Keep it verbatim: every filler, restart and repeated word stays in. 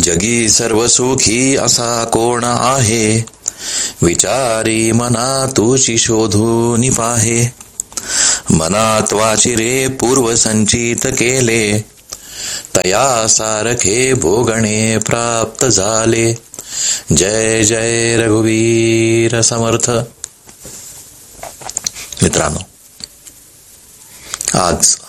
जगी सर्व सुखी असा कोण आहे, विचारी मना तुझी शोधून पाहे. मनात वाचिरे पूर्व संचित केले, तया सारखे भोगणे प्राप्त झाले. जय जय रघुवीर समर्थ. मित्रांनो, आज